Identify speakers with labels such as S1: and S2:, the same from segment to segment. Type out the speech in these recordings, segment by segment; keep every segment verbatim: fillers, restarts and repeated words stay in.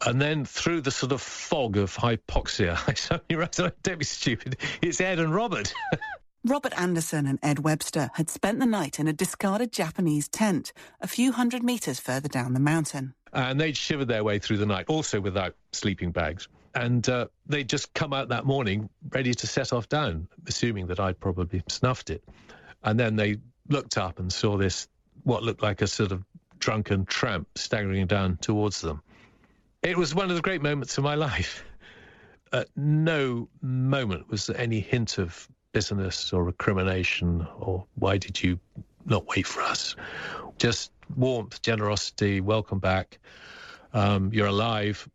S1: And then through the sort of fog of hypoxia, I suddenly realised, don't be stupid, it's Ed and Robert.
S2: Robert Anderson and Ed Webster had spent the night in a discarded Japanese tent a few hundred metres further down the mountain.
S1: And they'd shivered their way through the night, also without sleeping bags. And uh, they'd just come out that morning ready to set off down, assuming that I'd probably snuffed it. And then they looked up and saw this, what looked like a sort of drunken tramp staggering down towards them. It was one of the great moments of my life. At no moment was there any hint of bitterness or recrimination or why did you not wait for us? Just warmth, generosity, welcome back. Um, you're alive,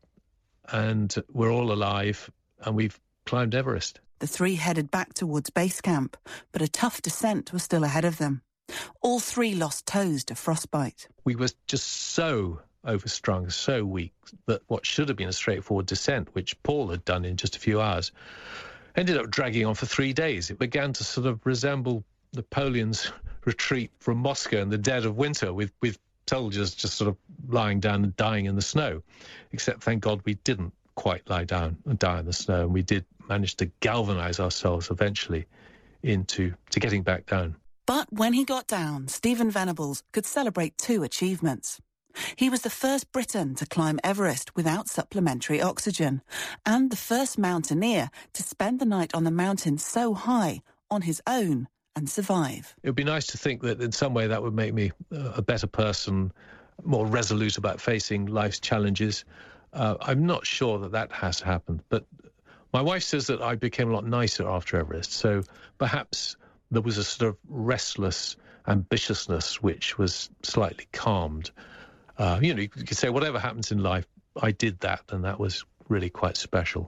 S1: and we're all alive, and we've climbed Everest.
S2: The three headed back towards base camp, but a tough descent was still ahead of them. All three lost toes to frostbite.
S1: We were just so overstrung, so weak, that what should have been a straightforward descent, which Paul had done in just a few hours, ended up dragging on for three days. It began to sort of resemble Napoleon's retreat from Moscow in the dead of winter, with, with soldiers just sort of lying down and dying in the snow. Except, thank God, we didn't quite lie down and die in the snow, and we did manage to galvanise ourselves eventually into to getting back down.
S2: But when he got down, Stephen Venables could celebrate two achievements. He was the first Briton to climb Everest without supplementary oxygen, and the first mountaineer to spend the night on the mountain so high on his own and survive.
S1: It would be nice to think that in some way that would make me a better person, more resolute about facing life's challenges. Uh, I'm not sure that that has happened, but my wife says that I became a lot nicer after Everest, so perhaps there was a sort of restless ambitiousness which was slightly calmed. Uh, you know, you could say whatever happens in life, I did that, and that was really quite special.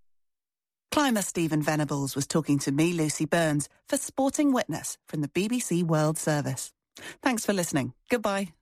S2: Climber Stephen Venables was talking to me, Lucy Burns, for Sporting Witness from the B B C World Service. Thanks for listening. Goodbye.